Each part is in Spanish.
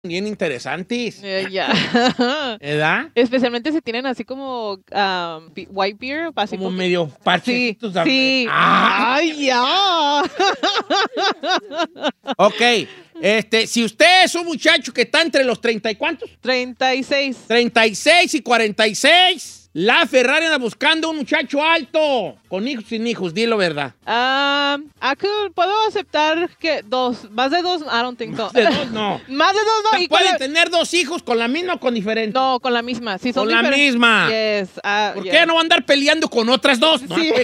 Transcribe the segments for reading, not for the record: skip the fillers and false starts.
bien interesantes. Ya. ¿Verdad? Especialmente si tienen así como white beer. Así Como medio parches. Sí. ¡Ay, ya! Ok. Si usted es un muchacho que está entre los 30 y ¿cuántos? 36. 36 y 46. La Ferrari anda buscando un muchacho alto. Con hijos sin hijos, dilo verdad. Puedo aceptar que dos. Más de dos, I don't think so. Más de dos, no. Más de dos, no. ¿Pueden tener dos hijos con la misma o con diferente? No, con la misma. Sí, son con la misma. Yes. ¿Por qué no va a andar peleando con otras dos? No, Sí.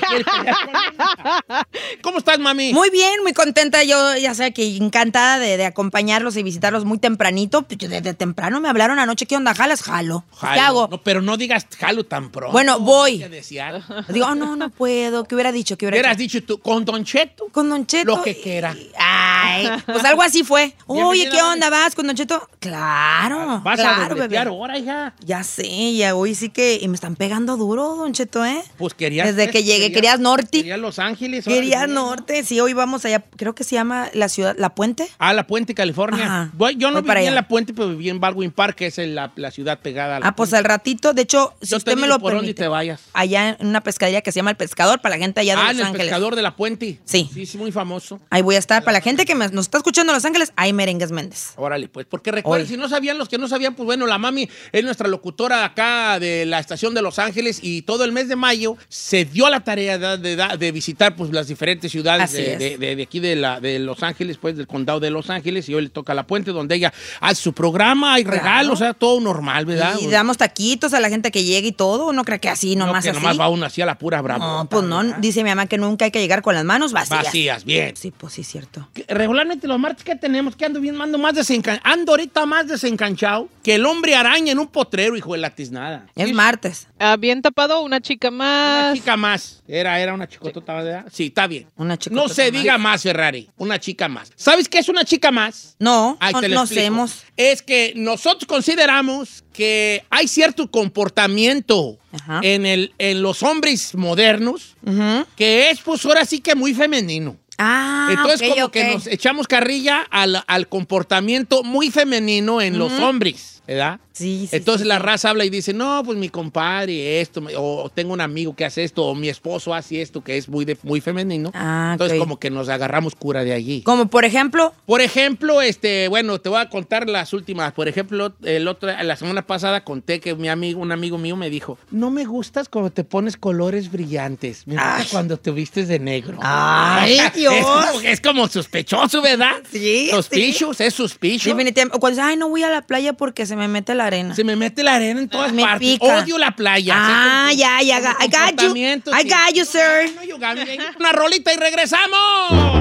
¿Cómo estás, mami? Muy bien, muy contenta. Yo ya sé que encantada de acompañarlos y visitarlos muy tempranito. Desde temprano me hablaron anoche. ¿Qué onda? ¿Jalas? Jalo. ¿Qué hago? No, pero no digas jalo tan pronto. Bueno, voy. Digo, no puedo. ¿Qué hubiera dicho? ¿Qué hubieras dicho tú? ¿Con Don Cheto? Con Don Cheto. Lo que quiera. Ay, pues algo así fue. Oye, ¿qué Bienvenida, onda? ¿Vas con Don Cheto? Claro. Vas claro, a dobletear bebé. ahora, hija. Ya sé, ya hoy sí que... Y me están pegando duro, Don Cheto, ¿eh? Pues querías... Desde que llegué, querías norte. Querías Los Ángeles. Querías norte. Sí, hoy vamos allá. Creo que se llama la ciudad, La Puente. La Puente, California. Ajá. Yo no Voy para viví en allá. La Puente, pero viví en Baldwin Park, que es la ciudad pegada a la Pues Puente. al ratito, de hecho, si Yo usted te me digo lo por dónde permite. te vayas. Allá en una pescadería que se llama El Pescador, para la gente allá de Los en el Ángeles. Pescador de La Puente. Sí. Sí, muy famoso. Ahí voy a estar. Para la gente que nos está escuchando en Los Ángeles, hay merengues Méndez. Órale, pues, porque recuerden, Hoy. si no sabían, los que no sabían, pues bueno, la mami es nuestra locutora acá de la estación de Los Ángeles y todo el mes de mayo se dio la tarea de visitar pues las diferentes ciudades Así es. de aquí de Los Ángeles, pues del condado de Los Ángeles, y hoy le toca La Puente, donde ella hace su programa, hay Claro. regalos, o sea, todo normal, ¿verdad? Y damos taquitos a la gente que llegue y todo. No cree que así, No, nomás que así. nomás va uno así a la pura brava. No, pues no. Dice mi mamá que nunca hay que llegar con las manos vacías. Vacías, bien. Sí, pues sí, cierto. Regularmente los martes que tenemos, que ando bien, ando ahorita más desencanchado que el hombre araña en un potrero, hijo de la tiznada. Es martes. Bien tapado, una chica más. Una chica más. Era una chicotota, ¿verdad? Sí, está bien. Una chicotota No se más. diga más, Ferrari. Una chica más. ¿Sabes qué es una chica más? No, Ahí te lo no explico. hacemos. Es que nosotros consideramos que hay cierto comportamiento Ajá. en los hombres modernos que es, pues, ahora sí que muy femenino. Entonces, ok, como ok. que nos echamos carrilla al comportamiento muy femenino en los hombres, ¿verdad? Sí, sí. Entonces sí, la sí. raza habla y dice, no, pues mi compadre esto, o tengo un amigo que hace esto, o mi esposo hace esto, que es muy femenino. Entonces ok. como que nos agarramos cura de allí. Como por ejemplo. Por ejemplo, bueno, te voy a contar las últimas. Por ejemplo, la semana pasada conté que un amigo mío me dijo, no me gustas cuando te pones colores brillantes, me gusta cuando te vistes de negro. ¡Ay, Dios! Es como sospechoso, ¿verdad? Sí, Suspicious, es suspicious. Definitivamente. Cuando dice, ay, no voy a la playa porque se me mete la arena. Se me mete la arena en todas Me partes. pica. Odio la playa. Ya. I got you. I got you, sir. Una rolita y regresamos.